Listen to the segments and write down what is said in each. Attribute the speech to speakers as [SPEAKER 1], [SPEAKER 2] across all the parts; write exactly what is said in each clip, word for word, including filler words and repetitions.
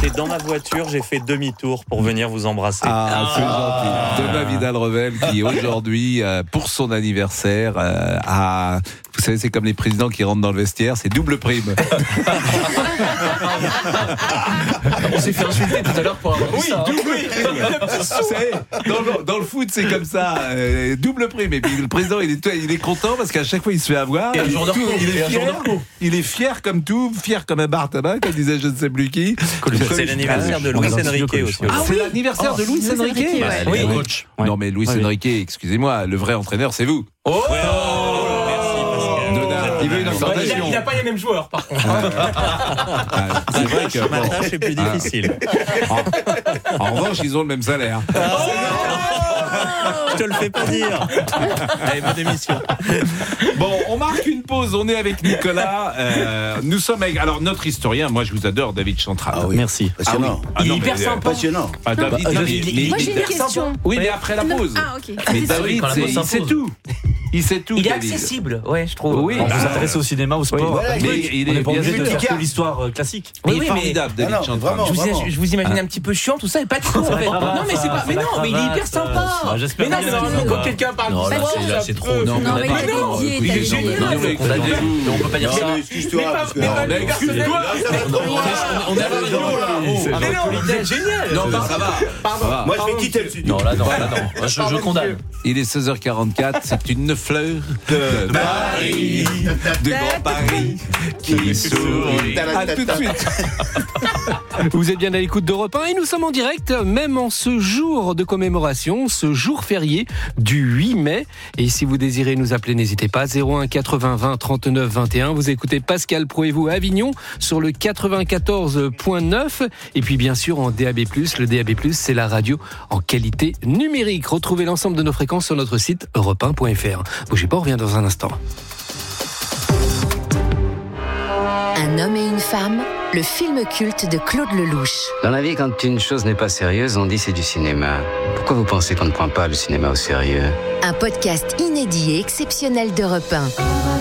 [SPEAKER 1] J'étais dans ma voiture, j'ai fait demi-tour pour venir vous embrasser.
[SPEAKER 2] Ah, c'est
[SPEAKER 1] Ah.
[SPEAKER 2] gentil. Thomas Vidal-Revel qui aujourd'hui, euh, pour son anniversaire, euh, a... Vous savez, c'est comme les présidents qui rentrent dans le vestiaire, c'est double prime.
[SPEAKER 3] On s'est fait insulter tout à l'heure pour avoir dit
[SPEAKER 2] Oui,
[SPEAKER 3] ça.
[SPEAKER 2] double prime. Vous savez, dans, le, dans le foot, c'est comme ça, euh, double prime. Et puis le président, il est, il est content parce qu'à chaque fois, il se fait avoir.
[SPEAKER 3] Et un jour de
[SPEAKER 2] Tout,
[SPEAKER 3] repos.
[SPEAKER 2] il,
[SPEAKER 3] Et
[SPEAKER 2] est
[SPEAKER 3] un jour de
[SPEAKER 2] fier,
[SPEAKER 3] repos.
[SPEAKER 2] il est fier comme tout, fier comme un bar à tabac, comme disait je ne sais plus qui.
[SPEAKER 1] C'est l'anniversaire de Luis Enrique aussi.
[SPEAKER 2] Ah, c'est l'anniversaire de Luis
[SPEAKER 4] Luis
[SPEAKER 2] Enrique.
[SPEAKER 4] Enrique, ouais.
[SPEAKER 3] Oui,
[SPEAKER 2] oui.
[SPEAKER 3] coach.
[SPEAKER 2] Non mais Luis
[SPEAKER 3] Ouais.
[SPEAKER 2] Enrique, excusez-moi, le vrai entraîneur, c'est vous.
[SPEAKER 3] Oh,
[SPEAKER 1] Ouais, oh, merci Pascal.
[SPEAKER 2] Nona, il veut une
[SPEAKER 3] il a,
[SPEAKER 2] augmentation.
[SPEAKER 3] il a pas les mêmes joueurs, par contre.
[SPEAKER 2] Ah, c'est vrai que
[SPEAKER 1] Ma
[SPEAKER 2] bon,
[SPEAKER 1] tâche est plus difficile.
[SPEAKER 2] en revanche, ils ont le même salaire.
[SPEAKER 1] Je te le fais pas dire. Allez, bonne émission.
[SPEAKER 2] Bon, on marque une pause. On est avec Nicolas. Euh, nous sommes avec. Alors, notre historien, moi, je vous adore, David Chantral.
[SPEAKER 5] Ah oui.
[SPEAKER 3] Merci.
[SPEAKER 5] Passionnant.
[SPEAKER 2] Ah
[SPEAKER 3] Il est
[SPEAKER 2] non,
[SPEAKER 3] hyper
[SPEAKER 2] mais,
[SPEAKER 3] sympa.
[SPEAKER 5] Passionnant.
[SPEAKER 2] Ah, David,
[SPEAKER 3] Bah,
[SPEAKER 2] il-
[SPEAKER 3] non,
[SPEAKER 2] il-
[SPEAKER 3] il-
[SPEAKER 2] il-
[SPEAKER 4] Moi,
[SPEAKER 2] il-
[SPEAKER 4] j'ai une question.
[SPEAKER 2] Oui, mais après la pause.
[SPEAKER 4] Ah, ok.
[SPEAKER 2] Mais
[SPEAKER 3] oui,
[SPEAKER 2] David,
[SPEAKER 3] quand la
[SPEAKER 2] c'est-
[SPEAKER 3] pause
[SPEAKER 2] il
[SPEAKER 3] s'impose.
[SPEAKER 2] sait tout. Il sait tout.
[SPEAKER 3] Il est
[SPEAKER 2] David.
[SPEAKER 3] accessible, ouais, je trouve.
[SPEAKER 2] Oui,
[SPEAKER 3] On
[SPEAKER 2] bah,
[SPEAKER 3] vous intéresse au cinéma, au sport.
[SPEAKER 5] voilà,
[SPEAKER 2] Mais
[SPEAKER 5] oui.
[SPEAKER 2] il
[SPEAKER 3] On
[SPEAKER 2] est
[SPEAKER 3] n'est pas
[SPEAKER 2] bien
[SPEAKER 3] obligé de
[SPEAKER 2] sûr.
[SPEAKER 3] faire que l'histoire euh, classique.
[SPEAKER 2] Il
[SPEAKER 6] Oui,
[SPEAKER 2] est
[SPEAKER 6] oui,
[SPEAKER 2] formidable,
[SPEAKER 5] mais-
[SPEAKER 2] David
[SPEAKER 5] non, non,
[SPEAKER 2] Chantral.
[SPEAKER 5] vraiment.
[SPEAKER 6] Je vous,
[SPEAKER 5] Vraiment.
[SPEAKER 6] je vous imagine un petit peu chiant, tout ça, et pas du tout. en fait.
[SPEAKER 3] va,
[SPEAKER 6] Non, mais c'est
[SPEAKER 3] ça
[SPEAKER 6] pas.
[SPEAKER 3] va,
[SPEAKER 6] Mais
[SPEAKER 3] ça
[SPEAKER 6] non,
[SPEAKER 3] va,
[SPEAKER 6] mais il est
[SPEAKER 3] ça
[SPEAKER 6] hyper
[SPEAKER 3] va,
[SPEAKER 6] sympa.
[SPEAKER 3] ça, j'espère
[SPEAKER 6] Mais non,
[SPEAKER 3] bien,
[SPEAKER 6] mais
[SPEAKER 3] ça
[SPEAKER 6] normalement,
[SPEAKER 3] va.
[SPEAKER 6] quand quelqu'un parle
[SPEAKER 3] Non,
[SPEAKER 6] du
[SPEAKER 3] là,
[SPEAKER 6] sport,
[SPEAKER 3] c'est- là,
[SPEAKER 6] ça
[SPEAKER 3] c'est trop.
[SPEAKER 6] peut-
[SPEAKER 3] Non,
[SPEAKER 4] Non, mais il
[SPEAKER 6] mais
[SPEAKER 4] a
[SPEAKER 6] non,
[SPEAKER 4] dédié,
[SPEAKER 2] il est
[SPEAKER 4] David.
[SPEAKER 2] génial.
[SPEAKER 4] Non,
[SPEAKER 2] Non, mais
[SPEAKER 3] Condamnez-vous. Mais on peut pas dire
[SPEAKER 5] Non,
[SPEAKER 3] ça.
[SPEAKER 5] mais excuse-toi.
[SPEAKER 6] Mais pas-
[SPEAKER 5] parce que-
[SPEAKER 6] mais
[SPEAKER 5] Non,
[SPEAKER 6] pas-
[SPEAKER 5] mais
[SPEAKER 6] mais
[SPEAKER 5] excuse-toi.
[SPEAKER 6] pas-
[SPEAKER 5] Là, ça va trop loin.
[SPEAKER 3] On est à la radio, là.
[SPEAKER 6] Mais non, vous êtes génial.
[SPEAKER 5] Non, bah, ça va.
[SPEAKER 6] Pardon.
[SPEAKER 2] va.
[SPEAKER 5] Moi, je vais quitter le studio.
[SPEAKER 3] Non, là, non, là, non. Je, je condamne.
[SPEAKER 2] Il est seize heures quarante-quatre, c'est une fleur de Paris, de Grand Paris, qui sourit. À tout de suite.
[SPEAKER 7] Vous êtes bien à l'écoute d'Europe un et nous sommes en direct, même en ce jour de commémoration, ce jour férié du huit mai. Et si vous désirez nous appeler, n'hésitez pas, zéro un quatre-vingts vingt trente-neuf vingt et un. Vous écoutez Pascal Pro et vous à Avignon sur le quatre-vingt-quatorze point neuf. Et puis bien sûr en D A B plus, le D A B plus, c'est la radio en qualité numérique. Retrouvez l'ensemble de nos fréquences sur notre site europe un point f r. Bougez pas, on revient dans un instant.
[SPEAKER 8] Un homme et une femme, le film culte de Claude Lelouch.
[SPEAKER 9] Dans la vie, quand une chose n'est pas sérieuse, on dit c'est du cinéma. Pourquoi vous pensez qu'on ne prend pas le cinéma au sérieux ?
[SPEAKER 8] Un podcast inédit et exceptionnel d'Europe un.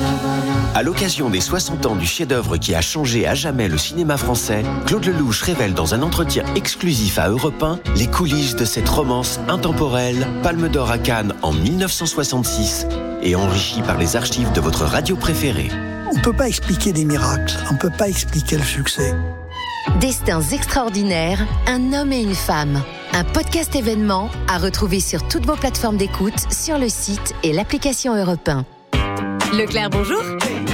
[SPEAKER 10] À l'occasion des soixante ans du chef-d'œuvre qui a changé à jamais le cinéma français, Claude Lelouch révèle dans un entretien exclusif à Europe un les coulisses de cette romance intemporelle, Palme d'Or à Cannes en dix-neuf cent soixante-six et enrichie par les archives de votre radio préférée.
[SPEAKER 11] On ne peut pas expliquer des miracles, on ne peut pas expliquer le succès.
[SPEAKER 8] Destins extraordinaires, un homme et une femme. Un podcast événement à retrouver sur toutes vos plateformes d'écoute, sur le site et l'application Europe un.
[SPEAKER 4] Leclerc, bonjour.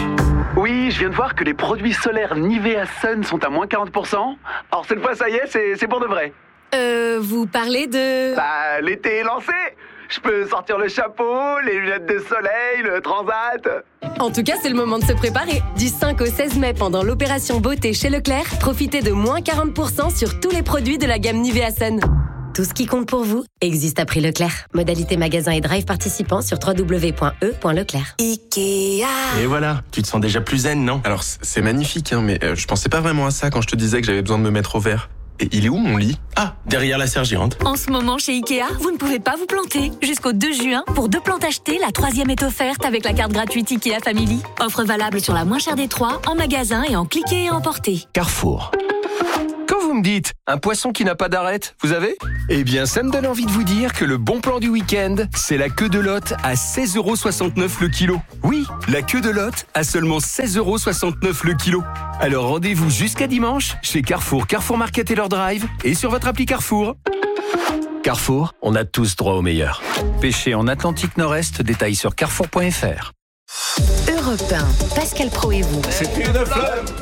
[SPEAKER 12] Oui, je viens de voir que les produits solaires Nivea Sun sont à moins quarante pour cent. Alors cette fois, ça y est, c'est, c'est pour de vrai.
[SPEAKER 4] Euh, vous parlez de...
[SPEAKER 12] Bah, l'été est lancé. Je peux sortir le chapeau, les lunettes de soleil, le transat.
[SPEAKER 4] En tout cas, c'est le moment de se préparer. Du cinq au seize mai, pendant l'opération beauté chez Leclerc, profitez de moins quarante pour cent sur tous les produits de la gamme Nivea Sun. Tout ce qui compte pour vous existe à prix Leclerc. Modalité magasin et drive participants sur w w w point e point leclerc.
[SPEAKER 6] Ikea. Et voilà, tu te sens déjà plus zen, non? Alors, c'est c'est magnifique, hein, mais euh, je pensais pas vraiment à ça quand je te disais que j'avais besoin de me mettre au vert. Et il est où mon lit? Ah, derrière la sergérante.
[SPEAKER 13] En ce moment chez Ikea, vous ne pouvez pas vous planter. Jusqu'au deux juin, pour deux plantes achetées, la troisième est offerte avec la carte gratuite Ikea Family. Offre valable sur la moins chère des trois, en magasin et en cliquer et emporter.
[SPEAKER 6] Carrefour.
[SPEAKER 14] Quand vous me dites un poisson qui n'a pas d'arête, vous avez ? Eh bien, ça me donne envie de vous dire que le bon plan du week-end, c'est la queue de lotte à seize euros soixante-neuf le kilo. Oui, la queue de lotte à seulement seize euros soixante-neuf le kilo. Alors rendez-vous jusqu'à dimanche chez Carrefour, Carrefour Market et leur drive et sur votre appli Carrefour. Carrefour, on a tous droit au meilleur. Pêcher en Atlantique Nord-Est, détail sur carrefour point f r.
[SPEAKER 8] Europe un, Pascal Pro et vous.
[SPEAKER 2] C'était une fleur.